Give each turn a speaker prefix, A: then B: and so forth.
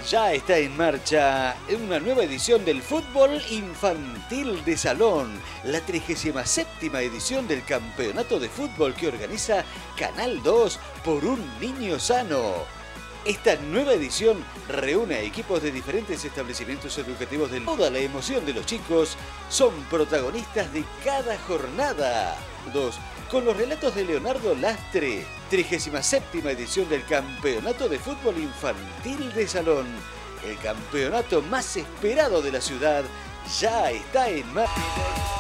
A: Ya está en marcha una nueva edición del fútbol infantil de salón, la 37ª edición del campeonato de fútbol que organiza Canal 2 por un niño sano. Esta nueva edición reúne a equipos de diferentes establecimientos educativos del mundo. Toda la emoción de los chicos son protagonistas de cada jornada. Con los relatos de Leonardo Lastre, 37ª edición del Campeonato de Fútbol Infantil de Salón. El campeonato más esperado de la ciudad ya está en marcha.